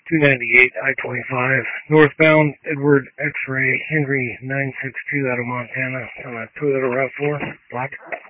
298 I-25, northbound Edward X-Ray Henry 962 out of Montana on a Toyota RAV4, black.